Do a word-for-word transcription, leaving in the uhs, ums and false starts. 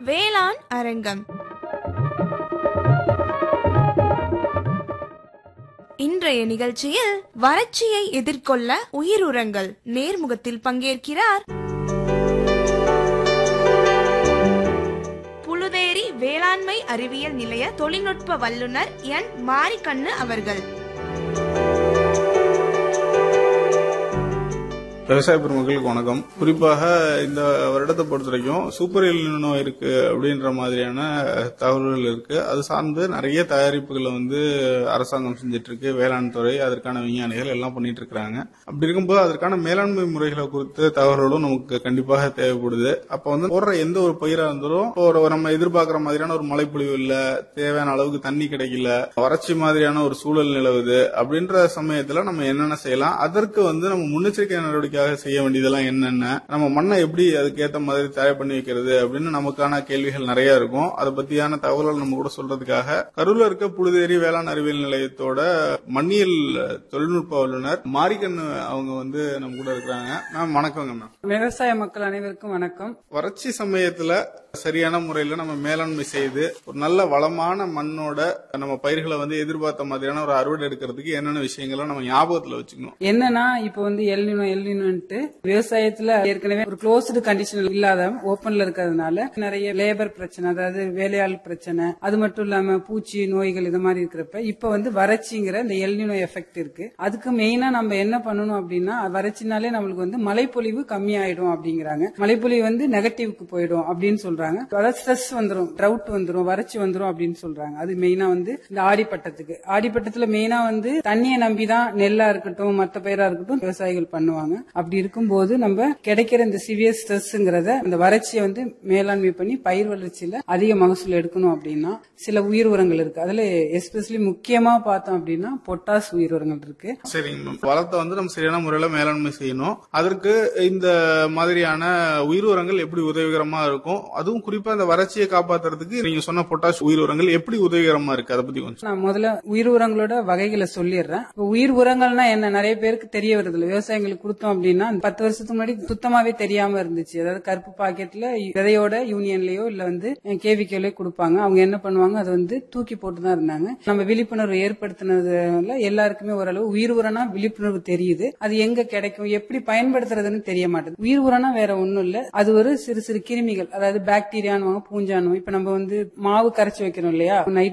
வேளாண் அரங்கம். இன்றைய நிகழ்ச்சியில் வறட்சியை எதிர்கொள்ள உயிருரங்கள் நேர்முகத்தில் பங்கேற்கிறார் புலுதேரி வேளாண்மை அறிவியல் நிலைய தொழில்நுட்ப வல்லுநர் என் மாரிக்கண்ணு அவர்கள். விவசாய பெருமக்களுக்கு வணக்கம். குறிப்பாக இந்த வருடத்தை பொறுத்த வரைக்கும் சூப்பர் எல்னினோ இருக்கு அப்படின்ற மாதிரியான தகவல்கள் இருக்கு. அது சார்ந்து நிறைய தயாரிப்புகளை வந்து அரசாங்கம் செஞ்சிட்டு இருக்கு. வேளாண் துறை அதற்கான விஞ்ஞானிகள் எல்லாம் பண்ணிட்டு இருக்காங்க. அப்படி இருக்கும்போது அதற்கான மேலாண்மை முறைகளை குறித்த தகவல்களும் நமக்கு கண்டிப்பாக தேவைப்படுது. அப்ப வந்து போடுற எந்த ஒரு பயிரா இருந்தாலும் ஒரு நம்ம எதிர்பார்க்கிற மாதிரியான ஒரு மழைப்பொழிவு இல்ல, தேவையான அளவுக்கு தண்ணி கிடைக்கல, வறட்சி மாதிரியான ஒரு சூழல் நிலவுது. அப்படின்ற சமயத்துல நம்ம என்னென்ன செய்யலாம், அதற்கு வந்து நம்ம முன்னெச்சரிக்கை நடவடிக்கை செய்ய வேண்டியதெல்லாம் என்னென்ன, நம்ம மண்ணை எப்படி அதுக்கு ஏத்த மாதிரி தயார் பண்ணி வைக்கிறது அப்படின்னு நமக்கான கேள்விகள் நிறைய இருக்கும். அதை பத்தியான தகவல்கள் நம்ம கூட சொல்றதுக்காக கரூர்ல இருக்க புலுதேரி வேளாண் அறிவியல் நிலையத்தோட மண்ணியல் தொழில்நுட்ப வல்லுநர் மாரிக்கண்ணு அவங்க வந்து நம்ம கூட இருக்கிறாங்க. மேம் வணக்கங்க. மேம் விவசாய மக்கள் அனைவருக்கும் வணக்கம். வறட்சி சமயத்துல சரியான முறையில நம்ம மேலாண்மை செய்து ஒரு நல்ல வளமான மண்ணோட நம்ம பயிர்களை வந்து எதிர்பார்த்த மாதிரியான ஒரு அறுவடை எடுக்கிறதுக்கு என்னென்ன விஷயங்களை நம்ம ஞாபகத்துல வச்சுக்கணும். என்னன்னா இப்ப வந்து எல்னினோ எல்னினோன்ட்டு விவசாயத்துல ஏற்கனவே ஒரு க்ளோஸ்டு கண்டிஷன் இல்லாத ஓபன்ல இருக்கிறதுனால நிறைய லேபர் பிரச்சனை, அதாவது வேலையாள் பிரச்சனை, அது மட்டும் இல்லாம பூச்சி நோய்கள் இது மாதிரி இருக்கிறப்ப இப்ப வந்து வறட்சிங்கிற இந்த எல்னினோ எஃபெக்ட் இருக்கு. அதுக்கு மெயினா நம்ம என்ன பண்ணணும் அப்படின்னா, வறட்சினாலே நம்மளுக்கு வந்து மழைப்பொழிவு கம்மியாயிடும் அப்படிங்கிறாங்க. மழைப்பொழிவு வந்து நெகட்டிவ்க்கு போயிடும் அப்படின்னு சொல்றாங்க. அதாவது ஸ்ட்ரெஸ் வந்துடும், ட்ரவுட் வந்துடும், வறட்சி வந்துடும் அப்படின்னு சொல்றாங்க. அது மெயினா வந்து இந்த ஆடிப்பட்டத்துக்கு ஆடிப்பட்டத்துல மெயினா வந்து தண்ணியை நம்பிதான் நெல்லா இருக்கட்டும் மற்ற பயிரா இருக்கட்டும் விவசாயிகள் பண்ணுவாங்க. அப்படி இருக்கும்போது நம்ம கிடைக்கிற இந்த சிவியர் ஸ்ட்ரெஸ்ங்கிறத இந்த வறட்சியை வந்து மேலாண்மை பண்ணி பயிர் வளர்ச்சியில அதிக மகசூல் எடுக்கணும் அப்படின்னா சில உயிர் உரங்கள் இருக்கு. அதுல எஸ்பெஷலி முக்கியமா பார்த்தோம் அப்படின்னா பொட்டாஸ் உயிர் உரங்கள் இருக்கு. சரிங்க. வளத்தை வந்து நம்ம சரியான முறையில மேலாண்மை செய்யணும். அதற்கு இந்த மாதிரியான உயிர் உரங்கள் எப்படி உதவிகரமா இருக்கும், அதுவும் குறிப்பா இந்த வறட்சியை காப்பாத்துறதுக்கு நீங்க சொன்ன பொட்டாஷ் உயிர் உரங்கள் எப்படி உதவிகரமா இருக்கு, அதை பத்தி கொஞ்சம். நான் முதல்ல உயிர் உரங்களோட வகைகளை சொல்லிடுறேன். உயிர் உரங்கள்னா என்ன நிறைய பேருக்கு தெரிய வருது இல்ல. விவசாயிகளுக்கு கொடுத்தோம் அப்படின்னா பத்து வருஷத்துக்கு முன்னாடி சுத்தமாவே தெரியாம இருந்துச்சு. அதாவது கருப்பு பாக்கெட்ல விதையோட யூனியன்லயோ இல்ல வந்து கேவிக்கோலயோ கொடுப்பாங்க. அவங்க என்ன பண்ணுவாங்க, அதை வந்து தூக்கி போட்டுதான் இருந்தாங்க. நம்ம விழிப்புணர்வு ஏற்படுத்தினதுல எல்லாருக்குமே ஓரளவு உயிர் உரம்னா விழிப்புணர்வு தெரியுது. அது எங்க கிடைக்கும், எப்படி பயன்படுத்துறதுன்னு தெரிய மாட்டேங்குது. உயிர் உரம்னா வேற ஒண்ணும் இல்ல, அது ஒரு சிறு சிறு கிருமிகள், அதாவது பாக்டீரியான்னு பூஞ்சானு. இப்ப நம்ம வந்து மாவு கரைச்சி வைக்கிறோம் இல்லையா, நைட்